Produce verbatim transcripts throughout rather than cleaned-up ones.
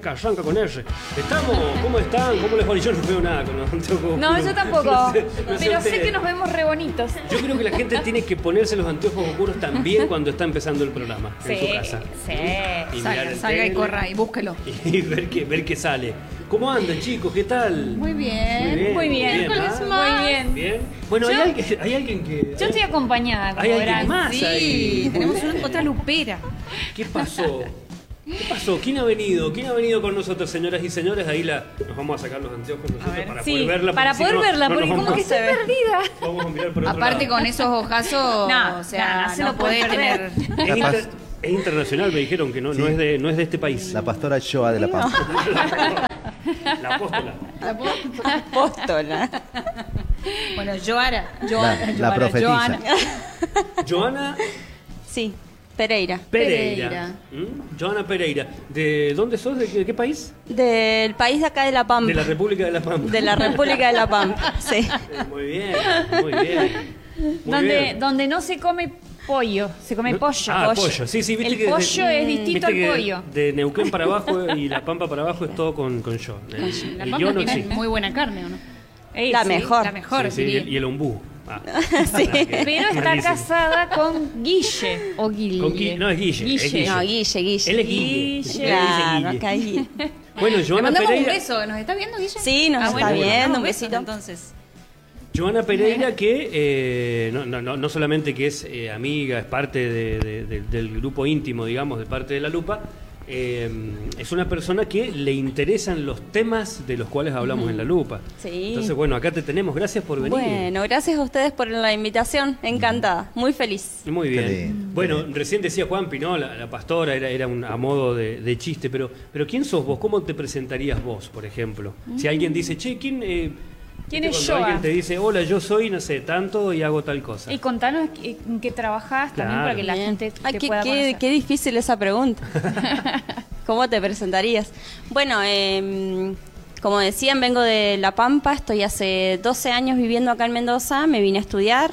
arranca, arranca con R. ¿Estamos? ¿Cómo están? ¿Cómo les va? Yo no veo nada con los anteojos. No, yo tampoco. No sé, no sé pero sé ustedes. que nos vemos re bonitos. Yo creo que la gente tiene que ponerse los anteojos oscuros también cuando está empezando el programa Sí, en su casa. sí. Y mirar Salga, el salga y tele corra y búsquelo. y ver qué, ver qué sale. ¿Cómo andan, chicos? ¿Qué tal? Muy bien. Muy bien. ¿ah? Muy bien. Bien. Bueno, Yo- hay, alguien, hay alguien que... Yo estoy acompañada, como Hay alguien verán. más Sí, ahí. tenemos una- otra lupera. ¿Qué pasó? ¿Qué pasó? ¿Quién ha venido? ¿Quién ha venido con nosotros, señoras y señores? Ahí la, nos vamos a sacar los anteojos nosotros ver. para Sí, poder verla. para porque poder si no, verla, no porque nos como vamos que a- estoy perdida. Vamos a mirar por otro Aparte lado. con esos ojazos, No, o sea, no, no se no, lo puede podés perder. tener. Es, La inter- paz. es internacional, me dijeron que no, no, Sí. es de, no es de este país. La pastora Joa de la Paz. La apóstola. Apóstola. Bueno, Joara. Joana, La- la Joana, profetisa. Joana. Joana Sí, Pereira. Pereira. Pereira. ¿Mm? Joana Pereira. ¿De dónde sos? ¿De qué, de qué país? Del país de acá de La Pampa. De la República de La Pampa. De la República de La Pampa, sí. Eh, Muy bien, muy bien. Muy Donde, bien. donde no se come pollo, se come ¿No? pollo. Ah, pollo. Sí, sí, viste El que de- pollo es distinto Viste al que pollo. de Neuquén para abajo y La Pampa para abajo es todo con, con yo. El, La el pampa yo no tiene existe. muy buena carne, ¿o no? Ey, La sí. mejor. La mejor, Sí, sí, y, diría. el, y el ombú. Ah. Sí. Pero está Malísimo. casada con Guille o Guille. Con Gui- no, es Guille, es Guille. No, Guille, Guille. Él es Guille. Guille. Él dice Claro, Guille. acá Guille. Bueno, Le Joana mandamos un Pereira. beso. ¿Nos está viendo, Guille? Sí, nos Ah, está bueno, viendo, mandamos un besos, besito. entonces. Joana Pereira, que eh, no, no, no, no solamente que es eh, amiga, es parte de- de- de- del grupo íntimo, digamos, de parte de La Lupa, eh, es una persona que le interesan los temas de los cuales hablamos en La Lupa. Sí. Entonces, bueno, acá te tenemos. Gracias por venir. Bueno, gracias a ustedes por la invitación. Encantada, muy feliz. Muy Qué bien. lindo, Bueno, qué lindo. recién decía Juanpi, ¿no? La, la pastora era, era un, a modo de, de chiste, pero, pero ¿quién sos vos? ¿Cómo te presentarías vos, por ejemplo? Si alguien dice, che, ¿quién, eh, ¿Quién viste es cuando Joa? alguien te dice, hola, yo soy, no sé, tanto y hago tal cosa. Y contanos qué- en qué trabajás también Claro. para que la Bien. gente Ay, te qué, pueda qué- conocer. qué difícil esa pregunta. ¿Cómo te presentarías? Bueno, eh, como decían, vengo de La Pampa, estoy hace doce años viviendo acá en Mendoza, me vine a estudiar.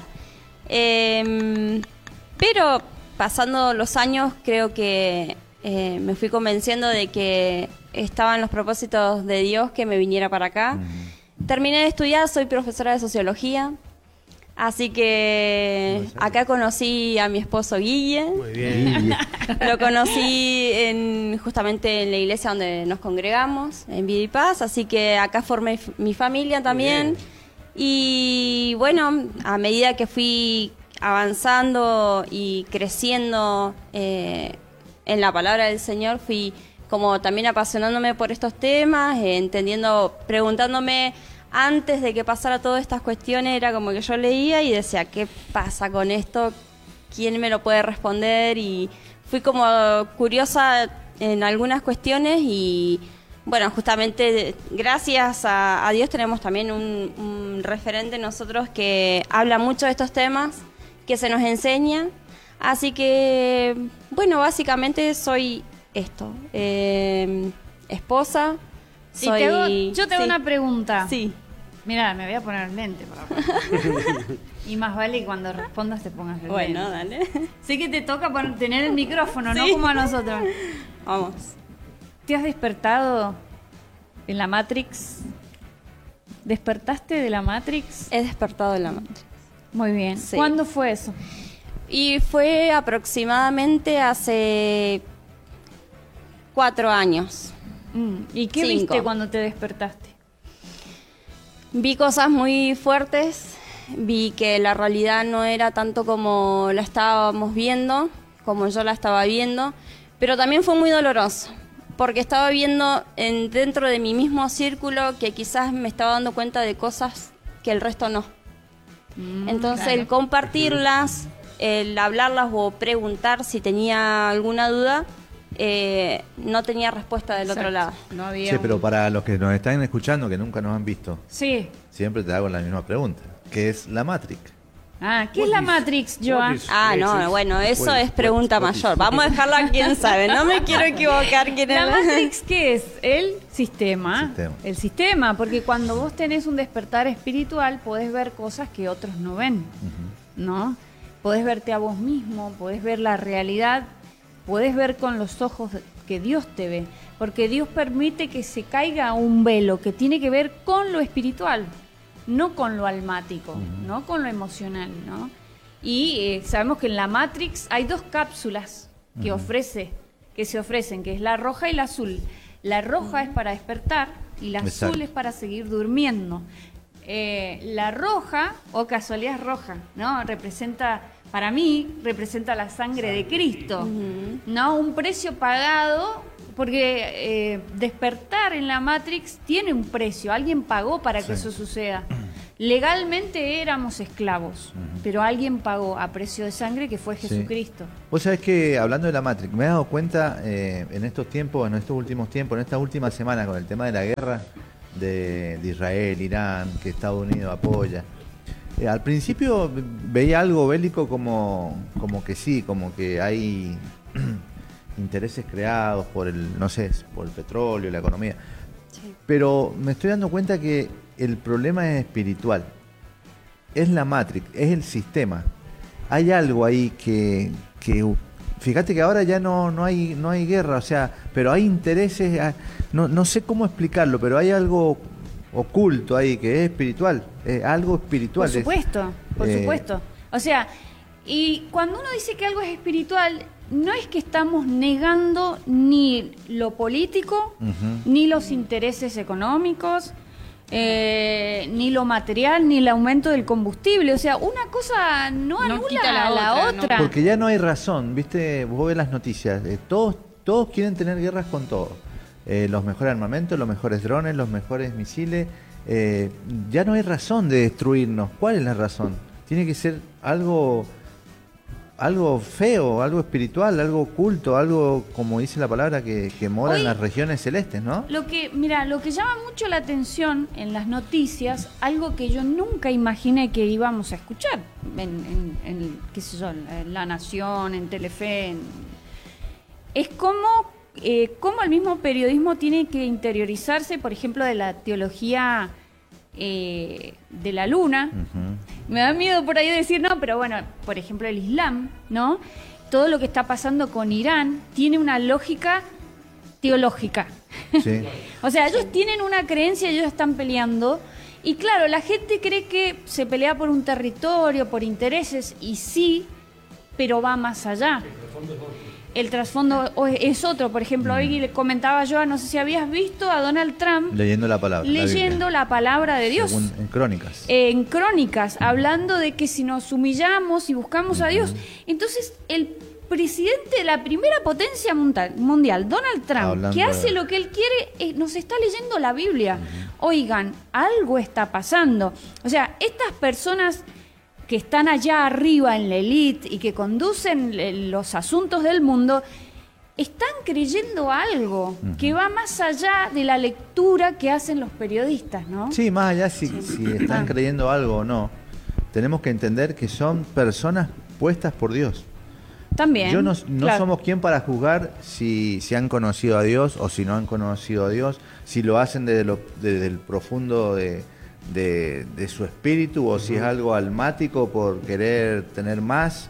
Eh, pero pasando los años creo que eh, me fui convenciendo de que estaban los propósitos de Dios que me viniera para acá. Terminé de estudiar, soy profesora de sociología. Así que acá conocí a mi esposo Guille. Muy bien. Y- Lo conocí en, justamente en la iglesia donde nos congregamos, en Vida y Paz, así que acá formé f- mi familia también. bien. Y bueno, a medida que fui avanzando y creciendo eh, en la palabra del Señor, fui como también apasionándome por estos temas, eh, entendiendo, preguntándome antes de que pasara todas estas cuestiones, era como que yo leía y decía, ¿qué pasa con esto? ¿Quién me lo puede responder? Y fui como curiosa en algunas cuestiones y bueno, justamente gracias a, a Dios tenemos también un, un referente nosotros que habla mucho de estos temas, que se nos enseña. Así que, bueno, básicamente soy esto, eh, esposa. Y Soy, te hago- yo te hago sí. una pregunta. Sí. Mira, me voy a poner lente para Y más vale que cuando respondas te pongas el Bueno, lente. dale. Sé que te toca pon- tener el micrófono, no Sí. como a nosotros. Vamos. ¿Te has despertado en la Matrix? ¿Despertaste de la Matrix? He despertado de la madre. Muy bien. Sí. ¿Cuándo fue eso? Y fue aproximadamente hace cuatro años. Mm, ¿Y qué Cinco. viste cuando te despertaste? Vi cosas muy fuertes, vi que la realidad no era tanto como la estábamos viendo, como yo la estaba viendo, pero también fue muy doloroso, porque estaba viendo en, dentro de mi mismo círculo que quizás me estaba dando cuenta de cosas que el resto no. Entonces el compartirlas, el hablarlas o preguntar si tenía alguna duda, eh, no tenía respuesta del otro lado. No había Che, un- pero para los que nos están escuchando, que nunca nos han visto, Sí. siempre te hago la misma pregunta. ¿Qué es la Matrix? Ah, ¿qué What es la is- Matrix, what Joa? is- Ah, no, Matrix. bueno, eso What is- es pregunta what is- mayor. Vamos a dejarlo a quien sabe, no me quiero equivocar quién ¿La es. Matrix qué es? El sistema. Sistema. El sistema, porque cuando vos tenés un despertar espiritual podés ver cosas que otros no ven, ¿no? Podés verte a vos mismo, podés ver la realidad, podés ver con los ojos que Dios te ve, porque Dios permite que se caiga un velo que tiene que ver con lo espiritual, no con lo almático, uh-huh. no con lo emocional, ¿no? Y eh, sabemos que en la Matrix hay dos cápsulas que uh-huh. ofrece, que se ofrecen, que es la roja y la azul. La roja uh-huh. es para despertar y la Exacto. azul es para seguir durmiendo. Eh, la roja, o casualidad es roja, ¿no? Representa, para mí, representa la sangre de Cristo, uh-huh. ¿no? Un precio pagado, porque eh, despertar en la Matrix tiene un precio, alguien pagó para sí. que eso suceda. Legalmente éramos esclavos, uh-huh. pero alguien pagó a precio de sangre, que fue Jesucristo. Sí. Vos sabés que, hablando de la Matrix, me he dado cuenta eh, en estos tiempos, en estos últimos tiempos, en esta última semana, con el tema de la guerra de, de Israel, Irán, que Estados Unidos apoya. Eh, al principio veía algo bélico como, como que sí, como que hay intereses creados por el, no sé, por el petróleo, la economía. Sí. Pero me estoy dando cuenta que el problema es espiritual. Es la Matrix, es el sistema. Hay algo ahí que, que fíjate que ahora ya no, no hay no hay guerra, o sea, pero hay intereses, no, no sé cómo explicarlo, pero hay algo oculto ahí que es espiritual, es algo espiritual. Por supuesto, es, por eh, supuesto. O sea, y cuando uno dice que algo es espiritual, no es que estamos negando ni lo político, uh-huh. ni los intereses económicos, eh, ni lo material, ni el aumento del combustible. O sea, una cosa no anula no quita la, la otra. otra. No. Porque ya no hay razón, ¿viste? Vos ves las noticias, eh, todos, todos quieren tener guerras con todos. Eh, los mejores armamentos, los mejores drones, los mejores misiles. Eh, ya no hay razón de destruirnos. ¿Cuál es la razón? Tiene que ser algo... algo feo, algo espiritual, algo oculto, algo, como dice la palabra, que, que mora Hoy, en las regiones celestes, ¿no? Lo que, mira, lo que llama mucho la atención en las noticias, algo que yo nunca imaginé que íbamos a escuchar en, en, en qué sé yo, en La Nación, en Telefe, en, es cómo, eh, cómo el mismo periodismo tiene que interiorizarse, por ejemplo, de la teología eh, de la luna. Uh-huh. Me da miedo por ahí decir, no, pero bueno, por ejemplo el Islam, ¿no? Todo lo que está pasando con Irán tiene una lógica teológica. Sí. O sea, ellos tienen una creencia, ellos están peleando, y claro, la gente cree que se pelea por un territorio, por intereses, y sí, pero va más allá. El trasfondo es otro. Por ejemplo, mm. hoy le comentaba yo, no sé si habías visto a Donald Trump leyendo la palabra, leyendo la, la palabra de Dios. Según, en Crónicas. Eh, en Crónicas, mm. hablando de que si nos humillamos y buscamos mm. a Dios. Entonces, el presidente de la primera potencia mundial, mundial Donald Trump, hablando que hace de... lo que él quiere, eh, nos está leyendo la Biblia. Mm. Oigan, algo está pasando. O sea, estas personas que están allá arriba en la élite y que conducen los asuntos del mundo, están creyendo algo uh-huh. que va más allá de la lectura que hacen los periodistas, ¿no? Sí, más allá si, sí. si están ah. creyendo algo o no. Tenemos que entender que son personas puestas por Dios. También. Yo no, no claro. somos quien para juzgar si, si han conocido a Dios o si no han conocido a Dios, si lo hacen desde, lo, desde el profundo de... De, de su espíritu o si es algo almático por querer tener más,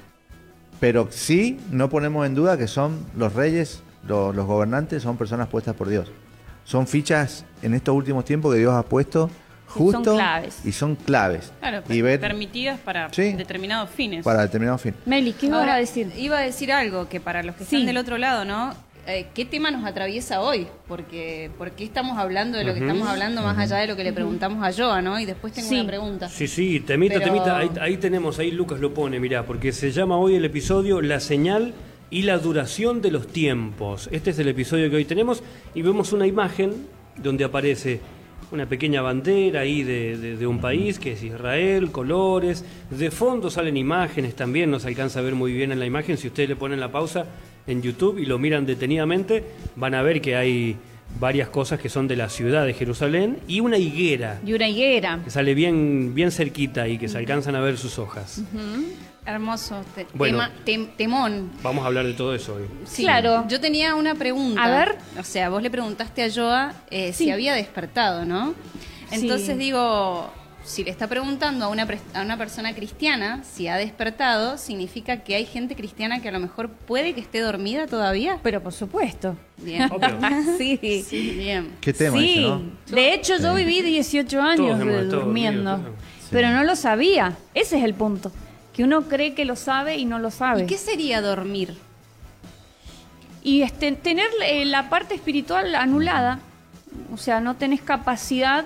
pero sí no ponemos en duda que son los reyes, los, los gobernantes son personas puestas por Dios, son fichas en estos últimos tiempos que Dios ha puesto justo son claves. y son claves claro, y ver, permitidas para sí, determinados fines para determinados fines. Meli, ¿qué iba a decir? Iba a decir algo que para los que sí. están del otro lado, ¿no? Eh, ¿Qué tema nos atraviesa hoy? Porque ¿por qué estamos hablando de lo que uh-huh. estamos hablando más uh-huh. allá de lo que le preguntamos a Joa, ¿no? Y después tengo sí. una pregunta. Sí, sí, temita, Pero... temita. Ahí, ahí tenemos, ahí Lucas lo pone, mirá, porque se llama hoy el episodio La señal y la duración de los tiempos. Este es el episodio que hoy tenemos y vemos una imagen donde aparece una pequeña bandera ahí de, de, de un país que es Israel, colores, de fondo salen imágenes también, no se alcanza a ver muy bien en la imagen, si ustedes le ponen la pausa en YouTube y lo miran detenidamente, van a ver que hay varias cosas que son de la ciudad de Jerusalén y una higuera. Y una higuera. Que sale bien, bien cerquita y que se alcanzan a ver sus hojas. Uh-huh. Hermoso. Te, bueno, tema, tem, temón. Vamos a hablar de todo eso hoy. Sí, claro. Yo tenía una pregunta. A ver. O sea, vos le preguntaste a Joa eh, sí. si había despertado, ¿no? Entonces sí. digo, si le está preguntando a una, a una persona cristiana si ha despertado, significa que hay gente cristiana que a lo mejor puede que esté dormida todavía. Pero por supuesto. Bien. sí. Sí, bien. ¿Qué tema sí. ese, no? De hecho, yo Sí. viví dieciocho años Todos hemos de- estado durmiendo, dormidos, claro. Sí. pero no lo sabía. Ese es el punto. Que uno cree que lo sabe y no lo sabe. ¿Y qué sería dormir? Y este, tener eh, la parte espiritual anulada, o sea, no tenés capacidad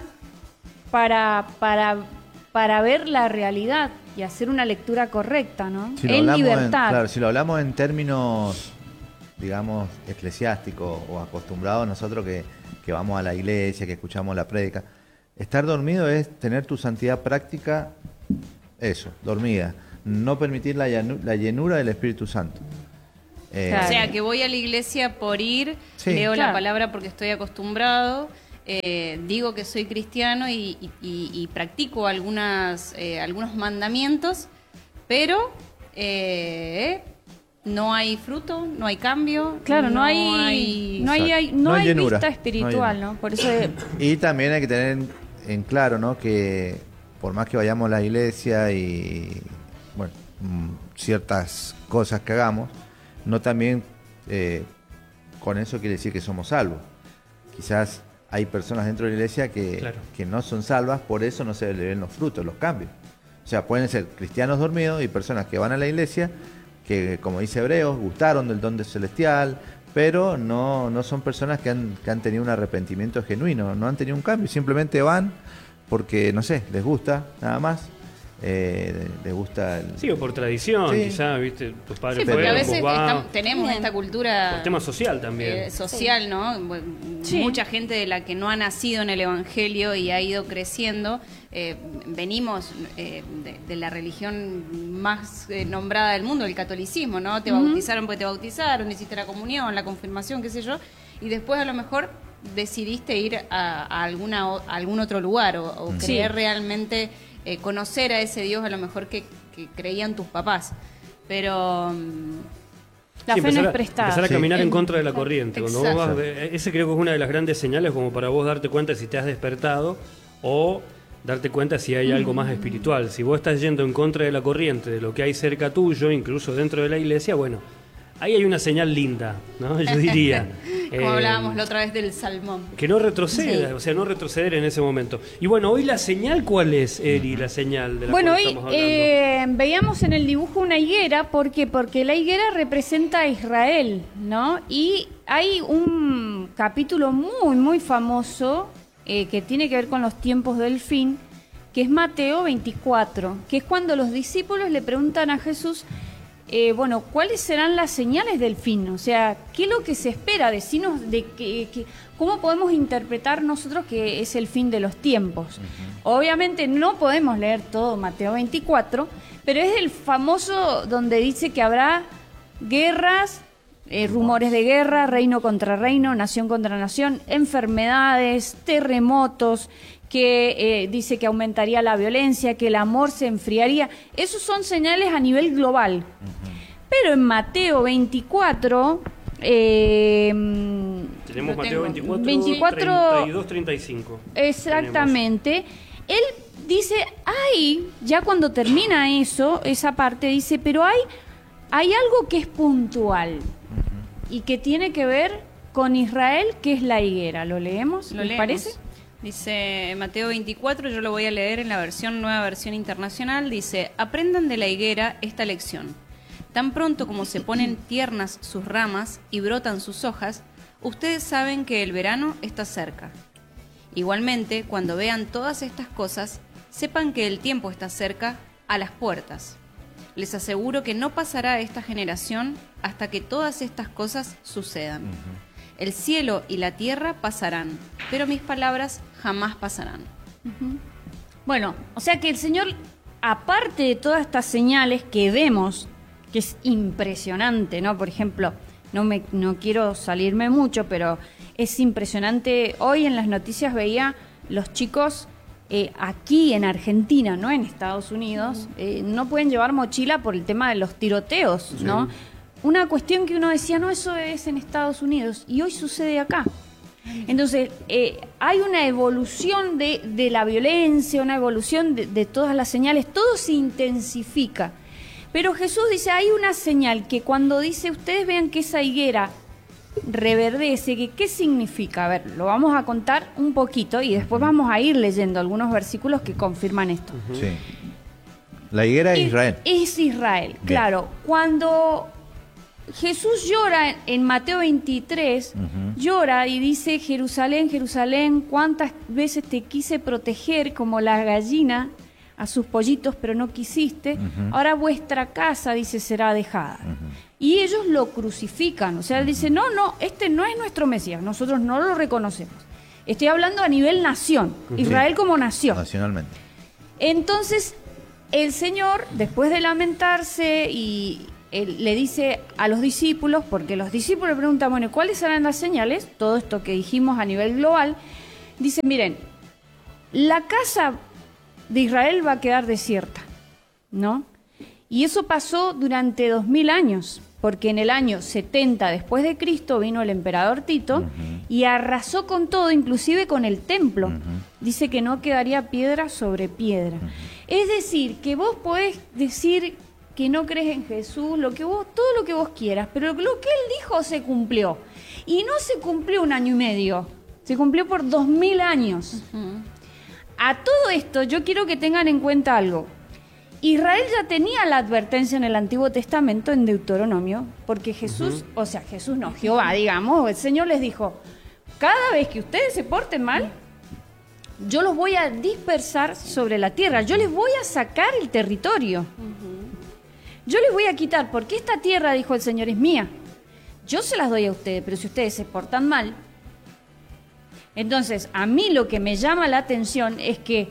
para, para, para ver la realidad y hacer una lectura correcta, ¿no? Si lo en hablamos libertad. claro, si lo hablamos en términos, digamos, eclesiásticos o acostumbrados nosotros que, que vamos a la iglesia, que escuchamos la prédica, estar dormido es tener tu santidad práctica, eso, dormida. No permitir la, llanu- la llenura del Espíritu Santo. Eh, Claro. O sea, que voy a la iglesia por ir, Sí. leo Claro. la palabra porque estoy acostumbrado, eh, digo que soy cristiano y, y- y- y practico algunas, eh, algunos mandamientos, pero eh, no hay fruto, no hay cambio. Claro, no, hay, hay- no hay, Exacto. hay- no No hay hay llenura, vista no hay espiritual, llenura. ¿no? Por eso eh, Y también hay que tener en, en claro, ¿no? Que por más que vayamos a la iglesia y, bueno, mm, ciertas cosas que hagamos, no también eh, con eso quiere decir que somos salvos. Quizás hay personas dentro de la iglesia que, Claro. que no son salvas, por eso no se le ven los frutos, los cambios. O sea, pueden ser cristianos dormidos y personas que van a la iglesia que, como dice Hebreos, gustaron del don celestial, pero no, no son personas que han, que han tenido un arrepentimiento genuino, no han tenido un cambio, simplemente van porque, no sé, les gusta, nada más, eh, les gusta el... Sí, o por tradición, Sí. quizá, viste, tus padres Sí, porque fueron, a veces vos vas, estamos- tenemos Bien. esta cultura por tema social también. eh, social, ¿no? Bueno, Sí. Mucha gente de la que no ha nacido en el Evangelio y ha ido creciendo, eh, venimos eh, de, de la religión más eh, nombrada del mundo, el catolicismo, ¿no? Te bautizaron porque te bautizaron, hiciste la comunión, la confirmación, qué sé yo, y después a lo mejor decidiste ir a, a alguna, o- a algún otro lugar o, o Sí. creer realmente, eh, conocer a ese Dios a lo mejor que, que creían tus papás. Pero... mm, la Sí, fe no empezar es a- prestada. Empezar a Sí. caminar en En- contra de la corriente. Cuando vos Exacto. vas, eh, ese creo que es una de las grandes señales como para vos darte cuenta si te has despertado o darte cuenta si hay algo más espiritual. Si vos estás yendo en contra de la corriente, de lo que hay cerca tuyo, incluso dentro de la iglesia, bueno, ahí hay una señal linda, ¿no? Yo diría. Como Eh, hablábamos la otra vez del salmón. Que no retroceda, Sí. o sea, no retroceder en ese momento. Y bueno, hoy la señal, ¿cuál es, Eri, la señal de la Bueno, cual hoy estamos hablando? eh, veíamos en el dibujo una higuera, ¿por qué? Porque la higuera representa a Israel, ¿no? Y hay un capítulo muy, muy famoso eh, que tiene que ver con los tiempos del fin, que es Mateo veinticuatro, que es cuando los discípulos le preguntan a Jesús, eh, bueno, ¿cuáles serán las señales del fin? O sea, ¿qué es lo que se espera? Decinos de que, que- cómo podemos interpretar nosotros que es el fin de los tiempos. Obviamente no podemos leer todo Mateo veinticuatro, pero es el famoso donde dice que habrá guerras, eh, rumores de guerra, reino contra reino, nación contra nación, enfermedades, terremotos, que eh, dice que aumentaría la violencia, que el amor se enfriaría. Esos son señales a nivel global. Pero en Mateo veinticuatro, eh, Tenemos lo Mateo tengo. veinticuatro, veinticuatro, treinta y dos, treinta y cinco. exactamente. Él dice, hay, ya cuando termina eso, esa parte dice, pero hay, hay algo que es puntual y que tiene que ver con Israel, que es la higuera. ¿Lo leemos? ¿Lo ¿Les leemos? parece? Dice Mateo veinticuatro, yo lo voy a leer en la versión nueva versión internacional. Dice, aprendan de la higuera esta lección. Tan pronto como se ponen tiernas sus ramas y brotan sus hojas, ustedes saben que el verano está cerca. Igualmente, cuando vean todas estas cosas, sepan que el tiempo está cerca, a las puertas. Les aseguro que no pasará esta generación hasta que todas estas cosas sucedan. El cielo y la tierra pasarán, pero mis palabras jamás pasarán. Bueno, o sea que el Señor, aparte de todas estas señales que vemos, que es impresionante, ¿no? Por ejemplo, no me no quiero salirme mucho, pero es impresionante. Hoy en las noticias veía los chicos eh, aquí en Argentina, no en Estados Unidos, eh, no pueden llevar mochila por el tema de los tiroteos, ¿no? Una cuestión que uno decía, no, eso es en Estados Unidos, y hoy sucede acá. Entonces, eh, hay una evolución de, de la violencia, una evolución de, de todas las señales, todo se intensifica. Pero Jesús dice, hay una señal que cuando dice, ustedes vean que esa higuera reverdece, que, ¿qué significa? A ver, lo vamos a contar un poquito y después vamos a ir leyendo algunos versículos que confirman esto. Sí. La higuera es Israel. Es Israel, Bien. claro. Cuando Jesús llora en Mateo veintitrés, uh-huh. llora y dice, Jerusalén, Jerusalén, cuántas veces te quise proteger como la gallina a sus pollitos, pero no quisiste. Uh-huh. Ahora vuestra casa, dice, será dejada. Uh-huh. Y ellos lo crucifican. O sea, él dice, no, no, este no es nuestro Mesías, nosotros no lo reconocemos. Estoy hablando a nivel nación, uh-huh. Israel como nación. Nacionalmente. Entonces, el Señor, después de lamentarse, y él le dice a los discípulos, porque los discípulos le preguntan, bueno, ¿cuáles serán las señales? Todo esto que dijimos a nivel global. Dice, miren, la casa de Israel va a quedar desierta, ¿no? Y eso pasó durante dos mil años, porque en el año setenta después de Cristo vino el emperador Tito uh-huh. y arrasó con todo, inclusive con el templo. Uh-huh. Dice que no quedaría piedra sobre piedra. Uh-huh. Es decir, que vos podés decir que no crees en Jesús, lo que vos, todo lo que vos quieras, pero lo que él dijo se cumplió. Y no se cumplió un año y medio, se cumplió por dos mil años. Uh-huh. A todo esto yo quiero que tengan en cuenta algo. Israel ya tenía la advertencia en el Antiguo Testamento, en Deuteronomio, porque Jesús, uh-huh. o sea, Jesús no, Jehová, digamos, el Señor les dijo, cada vez que ustedes se porten mal, yo los voy a dispersar sobre la tierra, yo les voy a sacar el territorio. Uh-huh. Yo les voy a quitar, porque esta tierra, dijo el Señor, es mía. Yo se las doy a ustedes, pero si ustedes se portan mal. Entonces, a mí lo que me llama la atención es que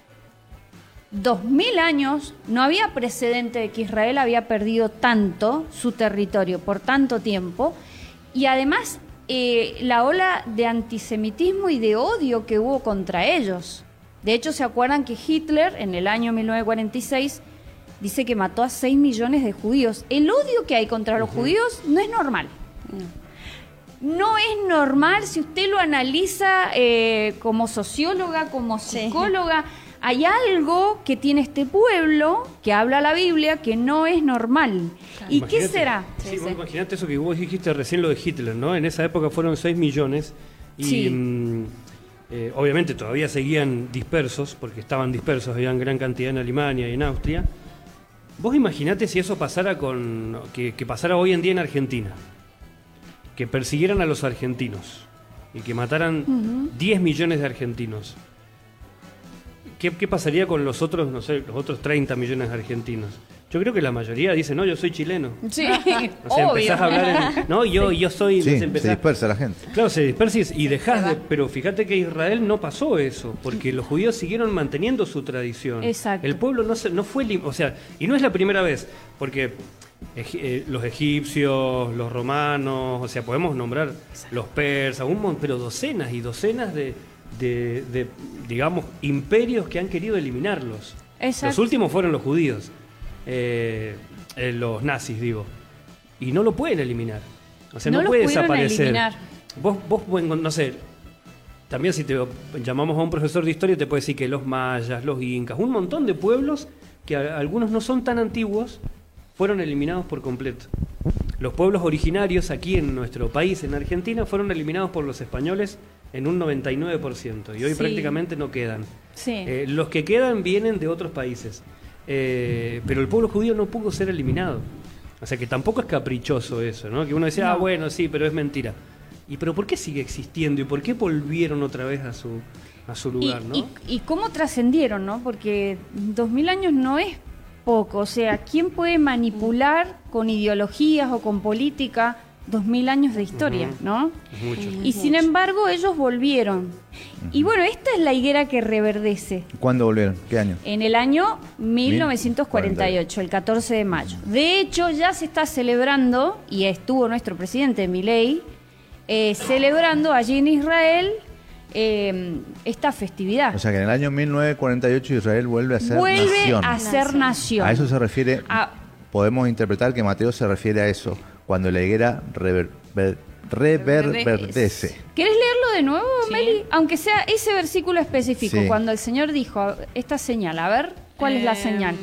dos mil años no había precedente de que Israel había perdido tanto su territorio por tanto tiempo, y además eh, la ola de antisemitismo y de odio que hubo contra ellos. De hecho, ¿se acuerdan que Hitler en el año mil novecientos cuarenta y seis dice que mató a seis millones de judíos? El odio que hay contra los uh-huh. judíos no es normal. No. No es normal si usted lo analiza eh, como socióloga, como psicóloga. Sí. Hay algo que tiene este pueblo, que habla la Biblia, que no es normal. Claro. ¿Y imagínate, qué será? Sí, sí. Imagínate eso que vos dijiste recién, lo de Hitler, ¿no? En esa época fueron seis millones y sí. mm, eh, obviamente todavía seguían dispersos, porque estaban dispersos, había gran cantidad en Alemania y en Austria. Vos imaginate si eso pasara con que, que pasara hoy en día en Argentina. Que persiguieran a los argentinos y que mataran uh-huh. diez millones de argentinos. ¿Qué, ¿Qué pasaría con los otros, no sé, los otros treinta millones de argentinos? Yo creo que la mayoría dice, no, yo soy chileno. Sí, o sea, obvio. empezás a hablar en, no, yo, sí. yo soy... Sí, no sé, empezás, se dispersa la gente. Claro, se dispersa y, y dejás de... Pero fíjate que Israel no pasó eso, porque los judíos siguieron manteniendo su tradición. Exacto. El pueblo no, se, no fue... O sea, y no es la primera vez, porque... Eh, los egipcios, los romanos, o sea, podemos nombrar los persas, un montón, pero docenas y docenas de, de, de, digamos, imperios que han querido eliminarlos. Exacto. Los últimos fueron los judíos, eh, eh, los nazis, digo, y no lo pueden eliminar. O sea, no, no puede desaparecer. Eliminar. Vos, vos, no sé, también si te llamamos a un profesor de historia te puede decir que los mayas, los incas, un montón de pueblos que a, algunos no son tan antiguos, fueron eliminados por completo. Los pueblos originarios aquí en nuestro país, en Argentina, fueron eliminados por los españoles en un noventa y nueve por ciento y hoy sí. prácticamente no quedan. Sí. Eh, los que quedan vienen de otros países, eh, pero el pueblo judío no pudo ser eliminado. O sea que tampoco es caprichoso eso, ¿no? Que uno decía, no. ah, bueno, sí, pero es mentira. ¿Y pero por qué sigue existiendo? ¿Y por qué volvieron otra vez a su, a su lugar, y, no? Y, y cómo trascendieron, ¿no? Porque dos mil años no es poco, o sea, ¿quién puede manipular con ideologías o con política dos mil años de historia, uh-huh. ¿no? Mucho. Y sin embargo ellos volvieron. Uh-huh. Y bueno, esta es la higuera que reverdece. ¿Cuándo volvieron? ¿Qué año? En el año mil novecientos cuarenta y ocho, el catorce de mayo. De hecho, ya se está celebrando, y estuvo nuestro presidente Milei, eh, celebrando allí en Israel Eh, esta festividad. O sea que en el año mil novecientos cuarenta y ocho Israel vuelve a ser vuelve nación. Vuelve a ser nación. A eso se refiere, a, podemos interpretar que Mateo se refiere a eso, cuando la higuera rever, ver, reverdece. ¿Querés leerlo de nuevo, Sí. Meli? Aunque sea ese versículo específico, Sí. cuando el Señor dijo esta señal. A ver, ¿cuál es la Em, señal?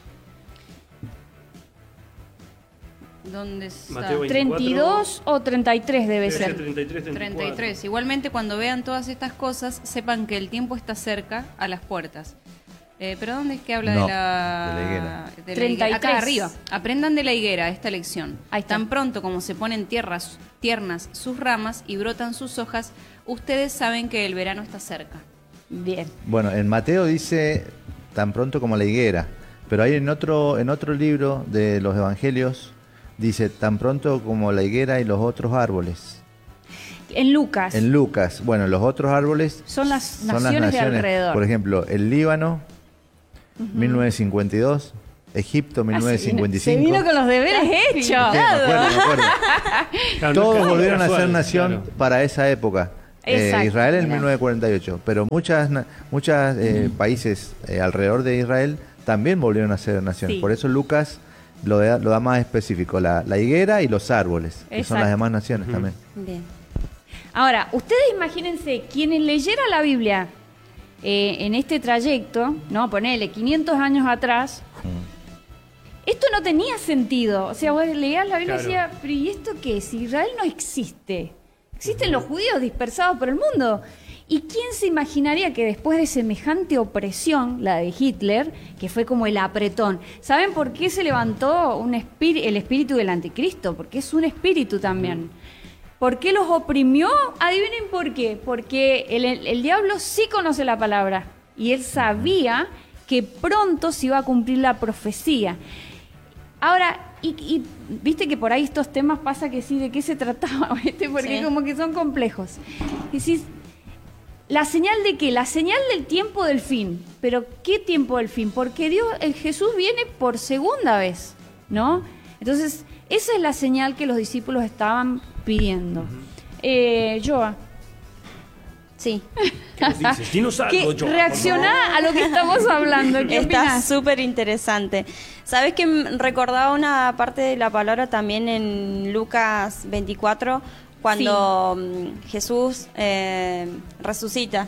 ¿Dónde está? Mateo ¿treinta y dos o treinta y tres debe Debe ser ser? treinta y tres, treinta y cuatro. treinta y tres. Igualmente, cuando vean todas estas cosas, sepan que el tiempo está cerca a las puertas. Eh, ¿Pero dónde es que habla No, de la, de la higuera. de la treinta y higuera? tres. Acá arriba. Aprendan de la higuera esta lección. Ahí está. Tan pronto como se ponen tierras, tiernas sus ramas y brotan sus hojas, ustedes saben que el verano está cerca. Bien. Bueno, en Mateo dice tan pronto como la higuera, pero hay en otro, en otro libro de los evangelios dice tan pronto como la higuera y los otros árboles. En Lucas. En Lucas, bueno, los otros árboles Son las son naciones de alrededor. Por ejemplo, el Líbano, mil novecientos cincuenta y dos, Egipto, mil novecientos cincuenta y cinco. Se vino con los deberes hechos. Sí, me acuerdo, me acuerdo. Claro, no Todos es volvieron a casual, ser nación claro. para esa época. Eh, Exacto. Israel en Mirá. mil novecientos cuarenta y ocho, pero muchas na- muchas eh, países eh, alrededor de Israel también volvieron a ser nación. Sí. Por eso Lucas lo da, lo da más específico, la, la higuera y los árboles, que son Exacto. las demás naciones también. Bien. Ahora, ustedes imagínense, quienes leyeran la Biblia eh, en este trayecto, no, ponele, quinientos años atrás, esto no tenía sentido. O sea, vos leías la Biblia y Claro. decías, pero ¿y esto qué? Si Israel no existe. Existen los judíos dispersados por el mundo. ¿Y quién se imaginaría que después de semejante opresión, la de Hitler, que fue como el apretón, ¿saben por qué se levantó un espíritu, el espíritu del anticristo? Porque es un espíritu también. ¿Por qué los oprimió? Adivinen por qué. Porque el, el- el diablo sí conoce la palabra y él sabía que pronto se iba a cumplir la profecía. Ahora, y, y viste que por ahí estos temas pasa que sí, ¿de qué se trataba? ¿Viste? Porque Sí. como que son complejos. Y decís, ¿la señal de qué? La señal del tiempo del fin. ¿Pero qué tiempo del fin? Porque Dios, el Jesús viene por segunda vez, ¿no? Entonces, esa es la señal que los discípulos estaban pidiendo. eh, Joa, Sí. ¿Qué nos dices? Dinos algo, ¿qué, Joa, por favor. reaccioná a lo que estamos hablando. ¿Qué Está opinás? súper interesante. ¿Sabes que m- recordaba una parte de la palabra también en Lucas veinticuatro, cuando mm, Jesús eh, resucita?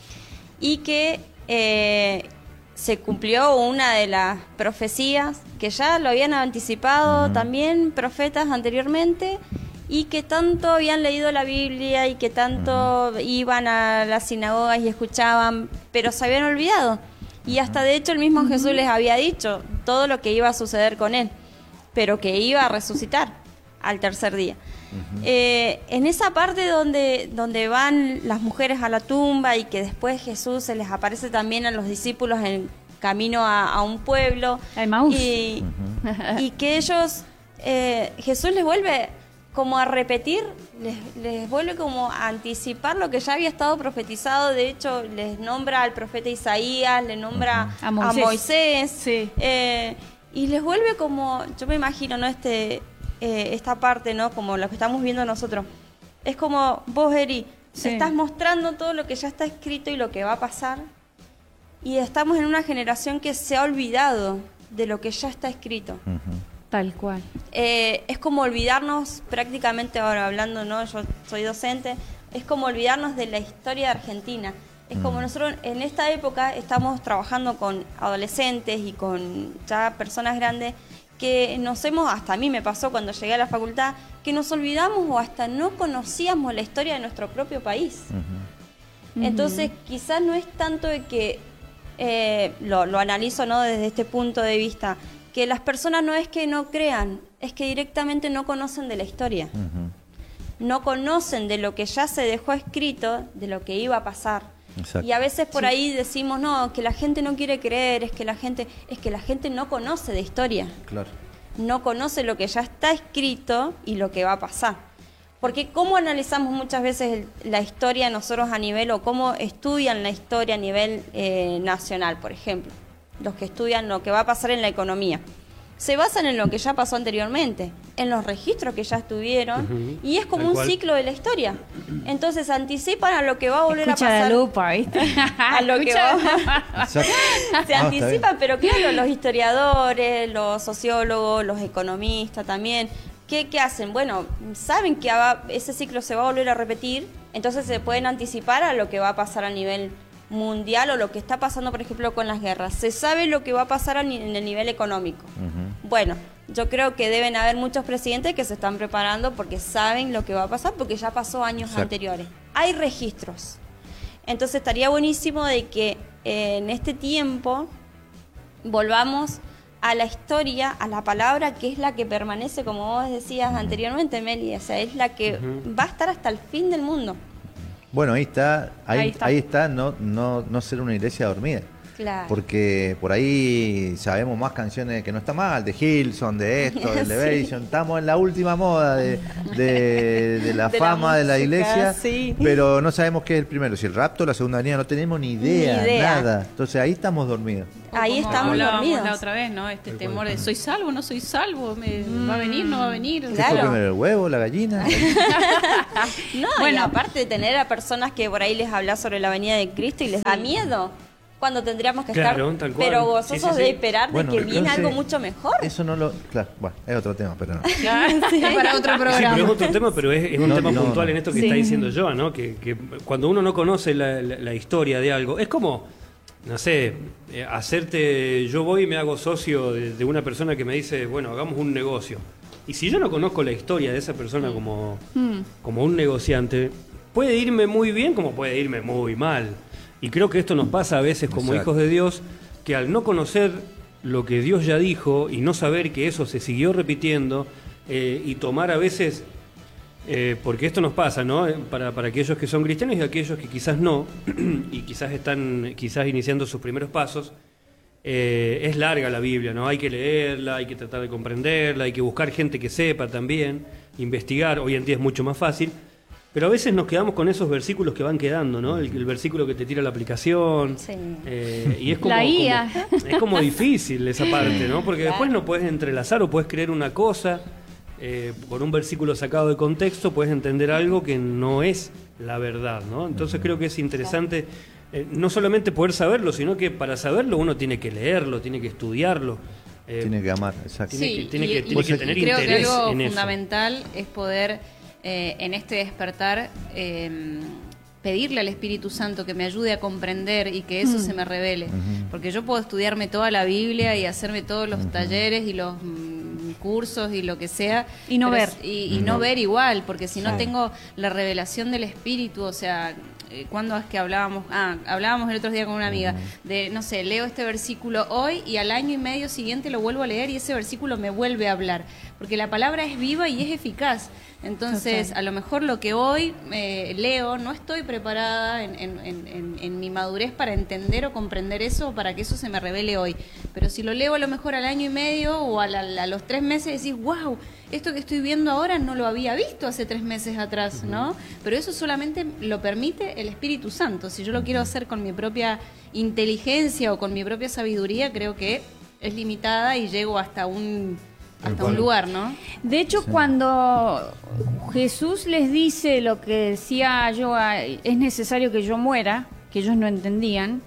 Y que eh, se cumplió una de las profecías que ya lo habían anticipado también profetas anteriormente, y que tanto habían leído la Biblia y que tanto iban a las sinagogas y escuchaban, pero se habían olvidado. Y hasta de hecho el mismo Jesús les había dicho todo lo que iba a suceder con él, pero que iba a resucitar al tercer día. Eh, en esa parte donde, donde van las mujeres a la tumba y que después Jesús se les aparece también a los discípulos en camino a, a un pueblo, A Emaús. y, y que ellos, eh, Jesús les vuelve como a repetir, les, les vuelve como a anticipar lo que ya había estado profetizado. De hecho, les nombra al profeta Isaías, le nombra A a Moisés. Moisés, Sí. eh, y les vuelve como, yo me imagino, ¿no? Este, eh, esta parte, ¿no? Como lo que estamos viendo nosotros. Es como vos, Eri, Sí. estás mostrando todo lo que ya está escrito y lo que va a pasar. Y estamos en una generación que se ha olvidado de lo que ya está escrito. Tal cual. Eh, es como olvidarnos prácticamente, ahora hablando, ¿no? Yo soy docente, es como olvidarnos de la historia de Argentina. Es como nosotros en esta época estamos trabajando con adolescentes y con ya personas grandes que nos hemos, hasta a mí me pasó cuando llegué a la facultad, que nos olvidamos o hasta no conocíamos la historia de nuestro propio país. Entonces, quizás no es tanto de que, eh, lo, lo analizo, ¿no? Desde este punto de vista, que las personas no es que no crean, es que directamente no conocen de la historia. No conocen de lo que ya se dejó escrito, de lo que iba a pasar. Exacto. Y a veces por ahí decimos, no, que la gente no quiere creer, es que la gente, es que la gente no conoce de historia. Claro. No conoce lo que ya está escrito y lo que va a pasar. Porque cómo analizamos muchas veces el- la historia nosotros a nivel, o cómo estudian la historia a nivel eh, nacional, por ejemplo, los que estudian lo que va a pasar en la economía. Se basan en lo que ya pasó anteriormente, en los registros que ya estuvieron, Ujú. y es como Tal un cual. ciclo de la historia. Entonces anticipan a lo que va a volver Escucha a la pasar. lupa, ¿viste? A lo que Escucha. va. Exacto. Se No, está anticipan, pero claro, los historiadores, los sociólogos, los economistas también, ¿qué, qué hacen? Bueno, saben que va- ese ciclo se va a volver a repetir, entonces se pueden anticipar a lo que va a pasar a nivel mundial o lo que está pasando, por ejemplo, con las guerras. Se sabe lo que va a pasar a ni- en el nivel económico. Ujú. Bueno, yo creo que deben haber muchos presidentes que se están preparando porque saben lo que va a pasar, porque ya pasó años Exacto. anteriores. Hay registros. Entonces estaría buenísimo de que eh, en este tiempo volvamos a la historia, a la palabra que es la que permanece, como vos decías anteriormente, Meli, o sea, es la que Ujú. va a estar hasta el fin del mundo. Bueno, ahí está, ahí, Ahí ahí está. está, no, no, no ser una iglesia dormida. Claro. Porque por ahí sabemos más canciones que no está mal, de Hillsong, de esto, de Sí. Elevation. Estamos en la última moda de, de, de la De la fama de la música, iglesia, sí. pero no sabemos qué es el primero, si el rapto o la segunda venida, no tenemos ni idea, Ni idea. nada. Entonces ahí estamos dormidos. O Ahí como estamos hablábamos dormidos. la otra vez, ¿no? Este temor de soy salvo, no soy salvo, me, va a venir, no va a venir. ¿Qué Claro. fue primero, el huevo, la gallina? No, Bueno. y aparte de tener a personas que por ahí les habla sobre la venida de Cristo y les da miedo, cuando tendríamos que Claro, estar tal cual. pero Sí, gozosos sí, sí. de esperar Bueno, de que viene entonces, algo mucho mejor. Eso no lo... Claro, bueno, es otro tema, pero no. Para otro Sí, programa. pero es otro tema, pero es, es un No, tema no, puntual no. en esto que Sí. está diciendo yo, ¿no? Que, que cuando uno no conoce la, la- la historia de algo, es como, no sé, eh, hacerte, yo voy y me hago socio de, de una persona que me dice, bueno, hagamos un negocio. Y si yo no conozco la historia de esa persona como, como un negociante, puede irme muy bien como puede irme muy mal. Y creo que esto nos pasa a veces como Exacto. hijos de Dios, que al no conocer lo que Dios ya dijo y no saber que eso se siguió repitiendo, eh, y tomar a veces, eh, porque esto nos pasa, ¿no? Eh, Para, para aquellos que son cristianos y aquellos que quizás no, y quizás están quizás iniciando sus primeros pasos, eh, es larga la Biblia, ¿no? Hay que leerla, hay que tratar de comprenderla, hay que buscar gente que sepa también, investigar, hoy en día es mucho más fácil. Pero a veces nos quedamos con esos versículos que van quedando, ¿no? El, el versículo que te tira la aplicación. Sí. eh, y es como, La I A. como- es como difícil esa parte, ¿no? Porque después Claro. no puedes entrelazar o puedes creer una cosa, eh, por un versículo sacado de contexto, puedes entender algo que no es la verdad, ¿no? Entonces creo que es interesante, eh, no solamente poder saberlo, sino que para saberlo uno tiene que leerlo, tiene que estudiarlo. eh, Tiene que amar, exacto. Tiene que- tiene y, que- y- tiene que y tener creo que interés algo en eso. fundamental es poder eh, en este despertar eh, pedirle al Espíritu Santo que me ayude a comprender y que eso se me revele. Porque yo puedo estudiarme toda la Biblia y hacerme todos los talleres y los mm, cursos y lo que sea. Y no pero ver. es- Y, y no ver igual, porque si no Claro. tengo la revelación del Espíritu, o sea, eh, ¿cuándo es que hablábamos? Ah, hablábamos el otro día con una amiga de, no sé, leo este versículo hoy y al año y medio siguiente lo vuelvo a leer y ese versículo me vuelve a hablar, porque la palabra es viva y es eficaz. Entonces, Total. a lo mejor lo que hoy eh, leo, no estoy preparada en, en- en- en- en mi madurez para entender o comprender eso, o para que eso se me revele hoy. Pero si lo leo a lo mejor al año y medio o a, la- a los tres meses, decís, wow, esto que estoy viendo ahora no lo había visto hace tres meses atrás, ¿no? Pero eso solamente lo permite el Espíritu Santo. Si yo lo quiero hacer con mi propia inteligencia o con mi propia sabiduría, creo que es limitada y llego hasta un, hasta un lugar, ¿no? De hecho, cuando Jesús les dice lo que decía yo, a- es necesario que yo muera, que ellos no entendían,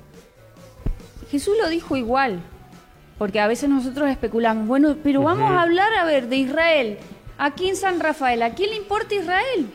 Jesús lo dijo igual, porque a veces nosotros especulamos, bueno, pero vamos a hablar, a ver, de Israel, aquí en San Rafael, ¿a quién le importa Israel?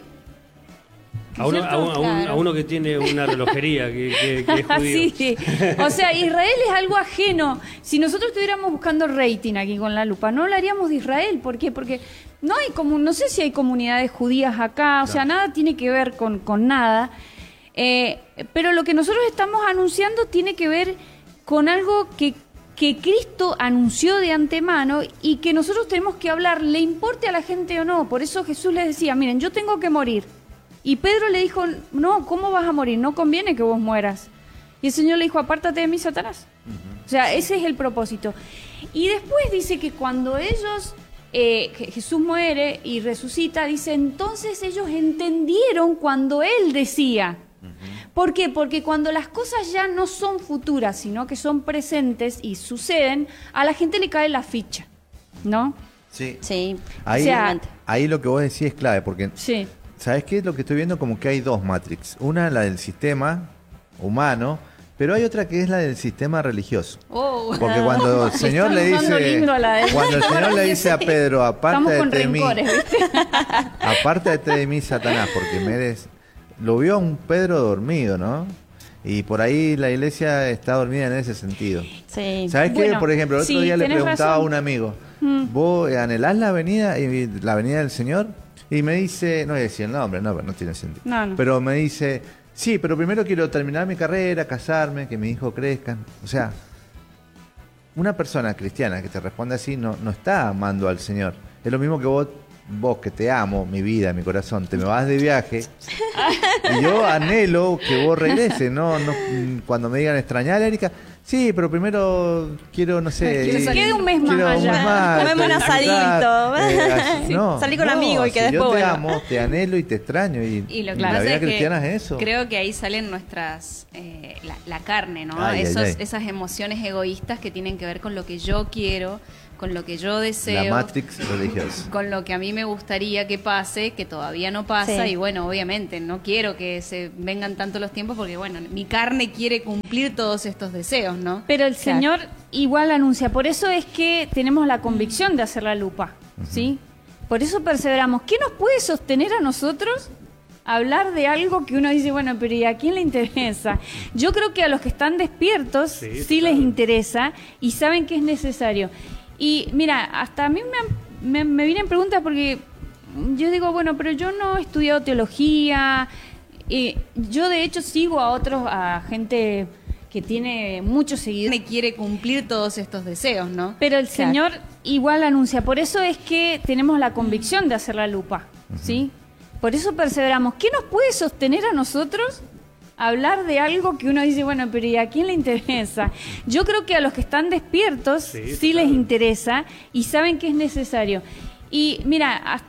A uno, ¿Cierto? a un- a un- Claro. a uno que tiene una relojería que, que- que es judío. Sí. O sea, Israel es algo ajeno. Si nosotros estuviéramos buscando rating aquí con la lupa, no hablaríamos de Israel. ¿Por qué? Porque no hay como, no sé si hay comunidades judías acá, o sea, nada tiene que ver con, con nada. Eh, pero lo que nosotros estamos anunciando tiene que ver con algo que, que Cristo anunció de antemano y que nosotros tenemos que hablar, le importe a la gente o no. Por eso Jesús les decía, miren, yo tengo que morir. Y Pedro le dijo, no, ¿cómo vas a morir? No conviene que vos mueras. Y el Señor le dijo, apártate de mí, Satanás. O sea, ese es el propósito. Y después dice que cuando ellos, eh, que Jesús muere y resucita, dice, entonces ellos entendieron cuando Él decía. ¿Por qué? Porque cuando las cosas ya no son futuras, sino que son presentes y suceden, a la gente le cae la ficha, ¿no? Sí. Sí, Ahí, O sea, ahí lo que vos decís es clave, porque Sí. ¿sabes qué es lo que estoy viendo? Como que hay dos Matrix. Una, la del sistema humano, Pero hay otra que es la del sistema religioso. Oh. Porque cuando el Señor le Estamos dando dice, lindo a la de- cuando el Señor le dice a Pedro, Estamos aparte con de mí, rencores, ¿viste? aparte de mí, Satanás, porque me eres, lo vio a un Pedro dormido, ¿no? Y por ahí la iglesia está dormida en ese sentido. Sí. ¿Sabes qué? Bueno, Por ejemplo, el otro sí, día le tenés preguntaba razón. a un amigo, Mm. ¿vos anhelás la venida, y la venida del Señor? Y me dice, no voy a decir el nombre, no, pero no tiene sentido. No, no. Pero me dice, sí, pero primero quiero terminar mi carrera, casarme, que mis hijos crezcan. O sea, una persona cristiana que te responde así no, no está amando al Señor. Es lo mismo que vos, vos que te amo, mi vida, mi corazón, te me vas de viaje y yo anhelo que vos regreses, ¿no? no cuando me digan extrañar, Erika, sí, pero primero quiero, no sé, Quiero y- salir. Quede un mes más quiero un allá. mes más, Comemos un disfrutar, asadito. eh, así- no, Salí con no, amigos y que si después yo te vuelva. amo, te anhelo y te extraño y, Y lo y que la pasa vida es que cristiana es eso. creo que ahí salen nuestras, eh, la, la carne, ¿no? Ay, ay, Esos, ay. Esas emociones egoístas que tienen que ver con lo que yo quiero, con lo que yo deseo. La Matrix religiosa. Con lo que a mí me gustaría que pase, que todavía no pasa, Sí. y bueno, obviamente no quiero que se vengan tanto los tiempos porque bueno, mi carne quiere cumplir todos estos deseos, ¿no? Pero el Claro. Señor igual anuncia. Por eso es que tenemos la convicción de hacer la lupa, ¿sí? Por eso perseveramos. ¿Qué nos puede sostener a nosotros hablar de algo que uno dice, bueno, pero ¿y a quién le interesa? Yo creo que a los que están despiertos sí, Sí, les claro. interesa y saben que es necesario. Y mira, hasta a mí me, han- me, me vienen preguntas porque yo digo, bueno, pero yo no he estudiado teología. Eh, yo de hecho sigo a otros, a gente que tiene muchos seguidores. Me quiere cumplir todos estos deseos, ¿no? Pero el Claro. Señor igual anuncia. Por eso es que tenemos la convicción de hacer la lupa, ¿sí? Por eso perseveramos. ¿Qué nos puede sostener a nosotros hablar de algo que uno dice, bueno, pero ¿y a quién le interesa? Yo creo que a los que están despiertos sí, Sí, les claro. interesa y saben que es necesario. Y mira, hasta